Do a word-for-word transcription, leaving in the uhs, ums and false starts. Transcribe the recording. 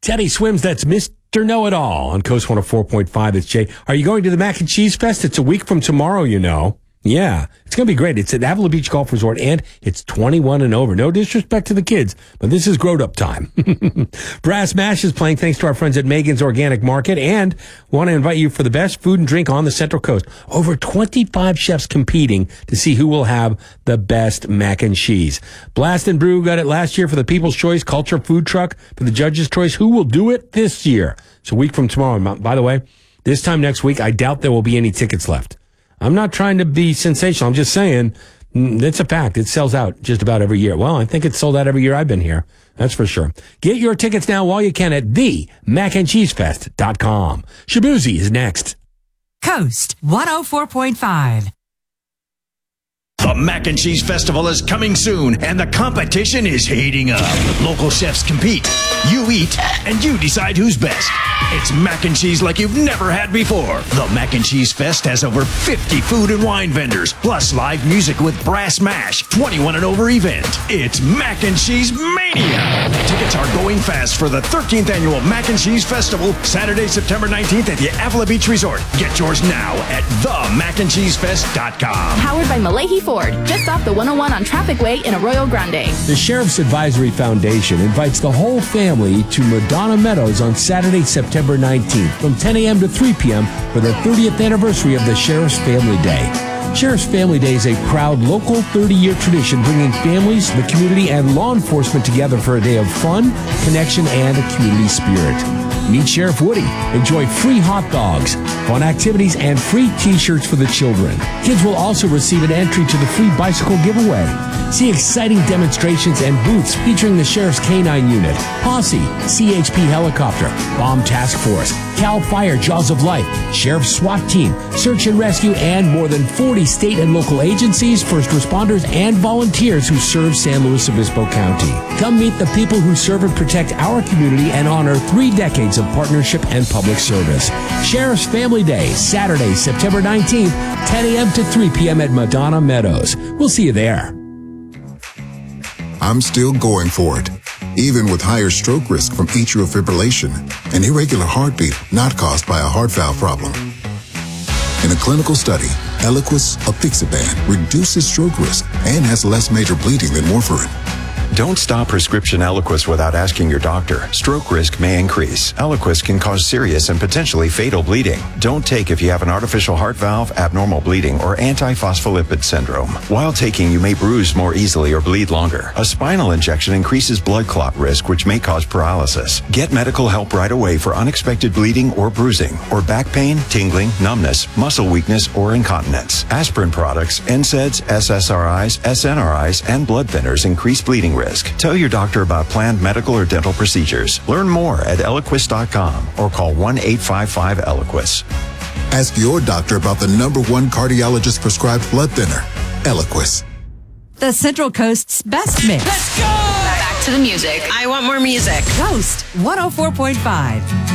Teddy Swims, that's Mister Know-It-All on Coast one oh four point five. It's Jay. Are you going to the Mac and Cheese Fest? It's a week from tomorrow, you know. Yeah, it's going to be great. It's at Avila Beach Golf Resort, and it's twenty-one and over. No disrespect to the kids, but this is grown-up time. Brass Mash is playing thanks to our friends at Megan's Organic Market, and want to invite you for the best food and drink on the Central Coast. Over twenty-five chefs competing to see who will have the best mac and cheese. Blast and Brew got it last year for the People's Choice Culture Food Truck for the Judge's Choice. Who will do it this year? It's a week from tomorrow. By the way, this time next week, I doubt there will be any tickets left. I'm not trying to be sensational. I'm just saying it's a fact. It sells out just about every year. Well, I think it's sold out every year I've been here. That's for sure. Get your tickets now while you can at the mac and cheese fest dot com. Shabuzi is next. Coast one oh four point five. The Mac and Cheese Festival is coming soon, and the competition is heating up. Local chefs compete, you eat, and you decide who's best. It's mac and cheese like you've never had before. The Mac and Cheese Fest has over fifty food and wine vendors, plus live music with Brass Mash, twenty-one and over event. It's Mac and Cheese Mania. Tickets are going fast for the thirteenth Annual Mac and Cheese Festival, Saturday, September nineteenth at the Avila Beach Resort. Get yours now at the mac and cheese fest dot com. Powered by Malahi Ford, just off the one oh one on Traffic Way in Arroyo Grande. The Sheriff's Advisory Foundation invites the whole family to Madonna Meadows on Saturday, September nineteenth from ten a.m. to three p.m. for the thirtieth anniversary of the Sheriff's Family Day. Sheriff's Family Day is a proud local thirty-year tradition bringing families, the community, and law enforcement together for a day of fun, connection, and a community spirit. Meet Sheriff Woody. Enjoy free hot dogs, fun activities, and free T-shirts for the children. Kids will also receive an entry to the free bicycle giveaway. See exciting demonstrations and booths featuring the Sheriff's K nine Unit, Posse, C H P Helicopter, Bomb Task Force, Cal Fire Jaws of Life, Sheriff's SWAT Team, Search and Rescue, and more than forty state and local agencies, first responders, and volunteers who serve San Luis Obispo County. Come meet the people who serve and protect our community and honor three decades of partnership and public service. Sheriff's Family Day, Saturday, September nineteenth, ten a.m. to three p.m. at Madonna Meadows. We'll see you there. I'm still going for it, even with higher stroke risk from atrial fibrillation, an irregular heartbeat not caused by a heart valve problem. In a clinical study, Eliquis apixaban reduces stroke risk and has less major bleeding than warfarin. Don't stop prescription Eliquis without asking your doctor. Stroke risk may increase. Eliquis can cause serious and potentially fatal bleeding. Don't take if you have an artificial heart valve, abnormal bleeding, or antiphospholipid syndrome. While taking, you may bruise more easily or bleed longer. A spinal injection increases blood clot risk, which may cause paralysis. Get medical help right away for unexpected bleeding or bruising, or back pain, tingling, numbness, muscle weakness, or incontinence. Aspirin products, N SAIDs, S S R Is, S N R Is, and blood thinners increase bleeding risk. Tell your doctor about planned medical or dental procedures. Learn more at Eliquis dot com or call one eight five five Eliquis. Ask your doctor about the number one cardiologist prescribed blood thinner, Eliquis. The Central Coast's best mix. Let's go! Back to the music. I want more music. Coast one oh four point five.